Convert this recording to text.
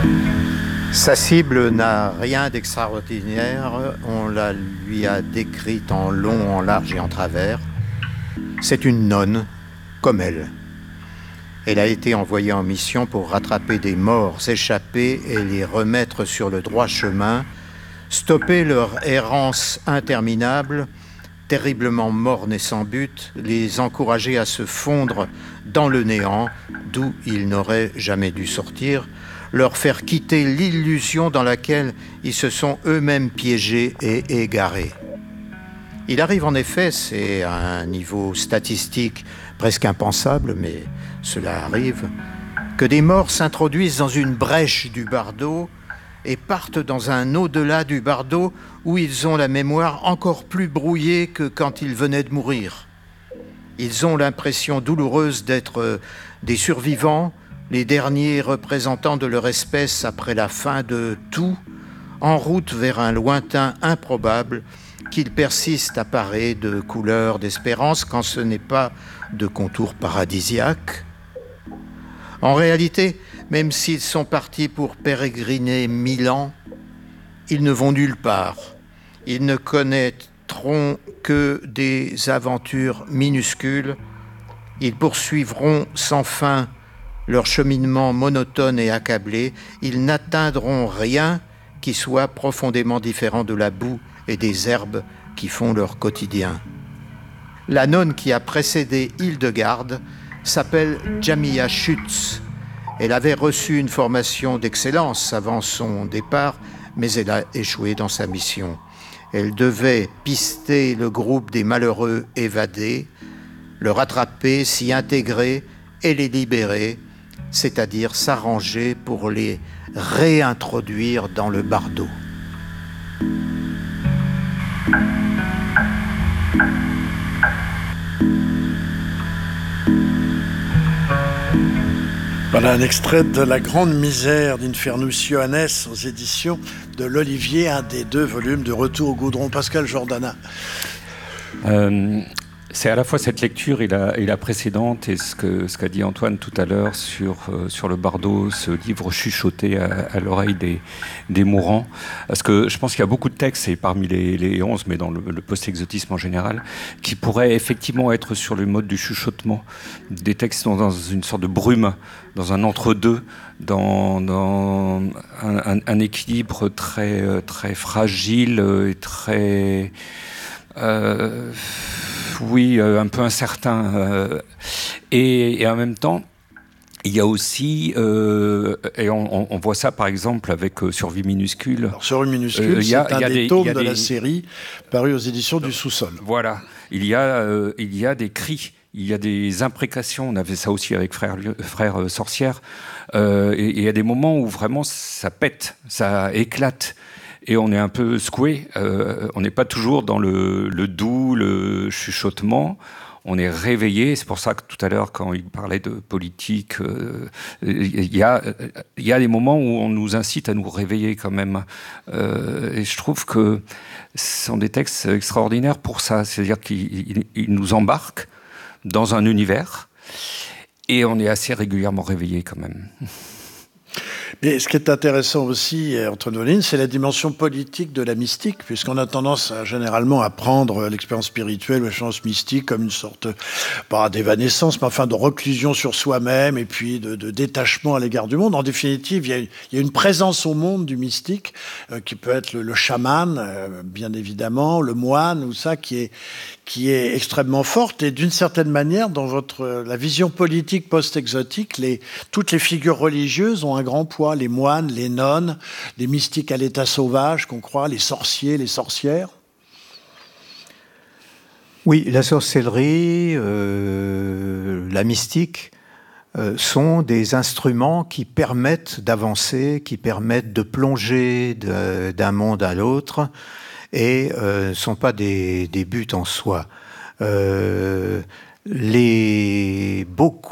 Sa cible n'a rien d'extraordinaire, on la lui a décrite en long, en large et en travers. C'est une nonne, comme elle. Elle a été envoyée en mission pour rattraper des morts échappés et les remettre sur le droit chemin, stopper leur errance interminable, terriblement morne et sans but, les encourager à se fondre dans le néant, d'où ils n'auraient jamais dû sortir, leur faire quitter l'illusion dans laquelle ils se sont eux-mêmes piégés et égarés. Il arrive en effet, c'est à un niveau statistique presque impensable, mais cela arrive, que des morts s'introduisent dans une brèche du bardeau et partent dans un au-delà du bardeau où ils ont la mémoire encore plus brouillée que quand ils venaient de mourir. Ils ont l'impression douloureuse d'être des survivants, les derniers représentants de leur espèce après la fin de tout, en route vers un lointain improbable qu'ils persistent à parer de couleurs d'espérance quand ce n'est pas de contours paradisiaques. En réalité, même s'ils sont partis pour pérégriner 1000 ans, ils ne vont nulle part. Ils ne connaîtront que des aventures minuscules. Ils poursuivront sans fin leur cheminement monotone et accablé. Ils n'atteindront rien qui soit profondément différent de la boue et des herbes qui font leur quotidien. La nonne qui a précédé Hildegarde s'appelle Jamia Schütz. Elle avait reçu une formation d'excellence avant son départ, mais elle a échoué dans sa mission. Elle devait pister le groupe des malheureux évadés, le rattraper, s'y intégrer et les libérer, c'est-à-dire s'arranger pour les réintroduire dans le bardeau. Voilà un extrait de La Grande Misère d'Infernus Johannes aux éditions de l'Olivier, un des 2 volumes de Retour au goudron. Pascal Jordana. C'est à la fois cette lecture et la précédente et ce qu'a dit Antoine tout à l'heure sur le bardeau, ce livre chuchoté à l'oreille des mourants. Parce que je pense qu'il y a beaucoup de textes, et parmi les 11, mais dans le post-exotisme en général, qui pourraient effectivement être sur le mode du chuchotement. Des textes qui sont dans une sorte de brume, dans un entre-deux, dans un équilibre très, très fragile et très... un peu incertain. Et en même temps, il y a aussi, et on voit ça par exemple avec Survie minuscule. Alors, Survie minuscule, c'est un des tomes de la série paru aux éditions du Sous-sol. Voilà, il y a des cris, il y a des imprécations. On avait ça aussi avec Frère Sorcière. Et il y a des moments où vraiment ça pète, ça éclate. Et on est un peu secoué, on n'est pas toujours dans le doux, le chuchotement, on est réveillé. C'est pour ça que tout à l'heure, quand il parlait de politique, il y a des moments où on nous incite à nous réveiller quand même. Et je trouve que ce sont des textes extraordinaires pour ça, c'est-à-dire qu'ils nous embarquent dans un univers et on est assez régulièrement réveillé quand même. Mais ce qui est intéressant aussi, Antoine Voline, c'est la dimension politique de la mystique, puisqu'on a tendance généralement à prendre l'expérience spirituelle ou l'expérience mystique comme une sorte, pas d'évanescence, mais enfin de reclusion sur soi-même et puis de détachement à l'égard du monde. En définitive, il y a une présence au monde du mystique qui peut être le chaman, bien évidemment, le moine ou ça, qui est extrêmement forte. Et d'une certaine manière, dans la vision politique post-exotique, toutes les figures religieuses ont un grand poids. Les moines, les nonnes, les mystiques à l'état sauvage qu'on croit, les sorciers, les sorcières. Oui, la sorcellerie, la mystique sont des instruments qui permettent d'avancer, qui permettent de plonger d'un monde à l'autre et ne sont pas des buts en soi. Beaucoup